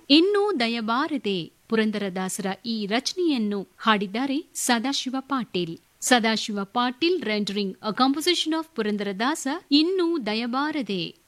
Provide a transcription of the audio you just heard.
ಇನ್ನೂ ದಯಬಾರದೆ ಪುರಂದರದಾಸರ ಈ ರಚನೆಯನ್ನು ಹಾಡಿದ್ದಾರೆ Sadashiva Patil. Sadashiva Patil rendering a composition of Purandaradasa ಇನ್ನೂ ದಯಬಾರದೆ.